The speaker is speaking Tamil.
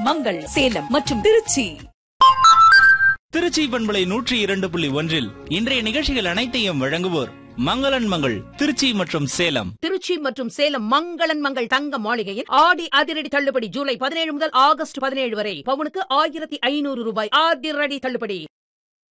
மங்கள் சேலம் மற்றும் திருச்சி. திருச்சி பண்பலை 102.1 இன்றைய நிகழ்ச்சிகள் அனைத்தையும் வழங்குவோர் மங்களன் மங்கள் திருச்சி மற்றும் சேலம். திருச்சி மற்றும் சேலம் மங்களன் மங்கள் தங்க மாளிகையில் ஆடி அதிரடி தள்ளுபடி ஜூலை 17 முதல் ஆகஸ்ட் 17 வரை. பவுனுக்கு 1500 ரூபாய் அதிரடி தள்ளுபடி.